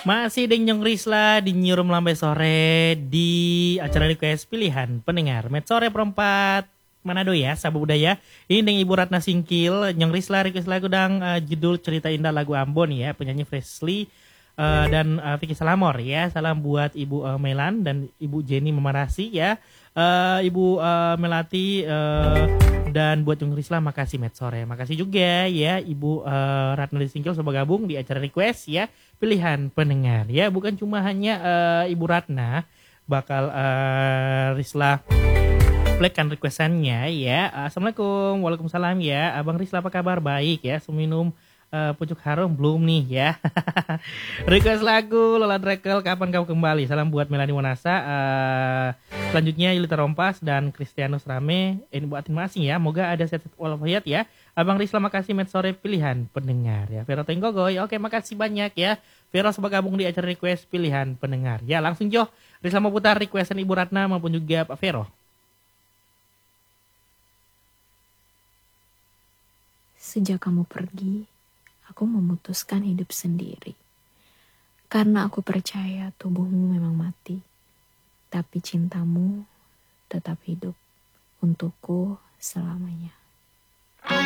Masih dengan Risla di Newroom Lambai Sore di acara request pilihan pendengar Met Sore Perempat Manado ya, Sabu Budaya. Ini dengan Ibu Ratna Singkil, Nyong Risla request lagu dan judul Cerita Indah lagu Ambon ya, penyanyi Freshly dan Vicky Salamor ya. Salam buat Ibu Melan dan Ibu Jenny Memarasi ya. Ibu Melati dan buat Nyong Risla makasih Met Sore. Makasih juga ya Ibu Ratna Singkil sudah gabung di acara request ya. Pilihan pendengar ya, bukan cuma hanya Ibu Ratna bakal Risla plekkan requestannya ya. Assalamualaikum, waalaikumsalam ya. Abang Risla apa kabar? Baik ya. Seminum pucuk harum belum nih ya. Request lagu Lola Drekel kapan kau kembali. Salam buat Melani Wanasa. Selanjutnya Yulita Rompas dan Kristianus Rame. Ini buat masing ya. Moga ada set walafiat ya. Abang Risla makasih Met Sore pilihan pendengar ya. Vero Tenggogoy. Oke, makasih banyak ya. Vero sebagai gabung di acara request pilihan pendengar. Ya, langsung Jo. Risla mau putar requestan Ibu Ratna maupun juga Pak Vero. Sejak kamu pergi, aku memutuskan hidup sendiri. Karena aku percaya tubuhmu memang mati, tapi cintamu tetap hidup untukku selamanya.